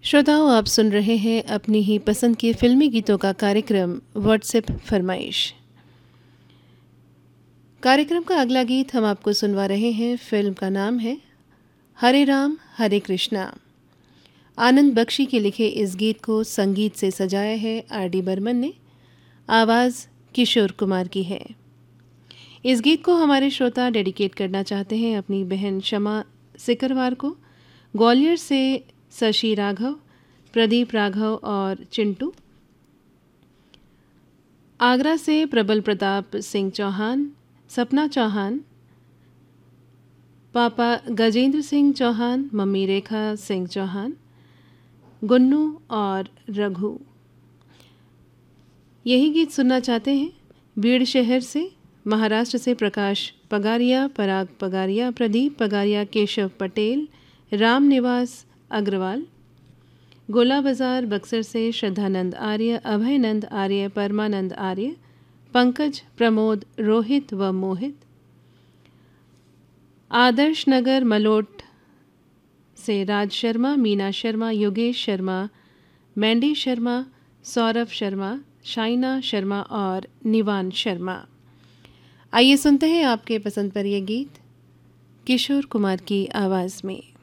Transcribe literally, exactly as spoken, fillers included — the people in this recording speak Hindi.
श्रोताओं, आप सुन रहे हैं अपनी ही पसंद के फिल्मी गीतों का कार्यक्रम व्हाट्सएप फरमाइश। कार्यक्रम का अगला गीत हम आपको सुनवा रहे हैं। फिल्म का नाम है हरे राम हरे कृष्णा। आनंद बख्शी के लिखे इस गीत को संगीत से सजाया है आर डी बर्मन ने। आवाज़ किशोर कुमार की है। इस गीत को हमारे श्रोता डेडिकेट करना चाहते हैं अपनी बहन शमा सिकरवार को, ग्वालियर से शशि राघव, प्रदीप राघव और चिंटू, आगरा से प्रबल प्रताप सिंह चौहान, सपना चौहान, पापा गजेंद्र सिंह चौहान, मम्मी रेखा सिंह चौहान, गुन्नू और रघु। यही गीत सुनना चाहते हैं बीड़ शहर से, महाराष्ट्र से प्रकाश पगारिया, पराग पगारिया, प्रदीप पगारिया, केशव पटेल, राम निवास अग्रवाल, गोला बाजार बक्सर से श्रद्धानंद आर्य, अभयनंद आर्य, परमानंद आर्य, पंकज, प्रमोद, रोहित व मोहित, आदर्श नगर मलोट से राज शर्मा, मीना शर्मा, योगेश शर्मा, मैंडी शर्मा, सौरभ शर्मा, शाइना शर्मा और निवान शर्मा। आइए सुनते हैं आपके पसंद पर यह गीत किशोर कुमार की आवाज़ में।